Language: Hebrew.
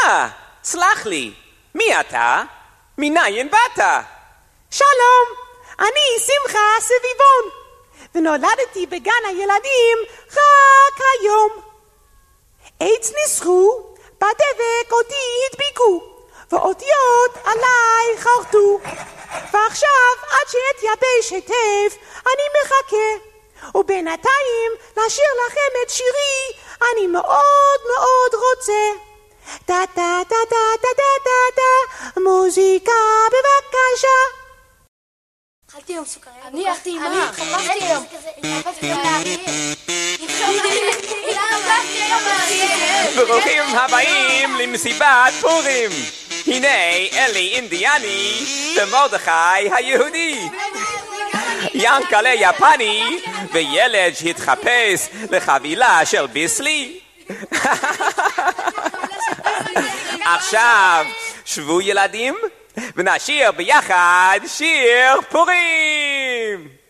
סלח לי, מי אתה? מניין באת? שלום, אני שמחה סביבון, ונולדתי בגן הילדים רק היום. עץ ניסחו, בדבק אותי הדביקו, ואותיות עליי חרטו, ועכשיו עד שיתייבש היטב אני מחכה, ובינתיים לשיר לכם את שירי אני מאוד מאוד רוצה. דה דה דה דה דה דה דה דה, מוזיקה בבקשה. אכלתי היום סוכריה. אני אכלתי עם מה? חפשתי היום. ברוכים הבאים למסיבת פורים. הנה אלי אינדיאני ומרדכי היהודי, ינקלה יפני וילד שהתחפש לחבילה של ביסלי. עכשיו שבו ילדים ונשיר ביחד שיר פורים.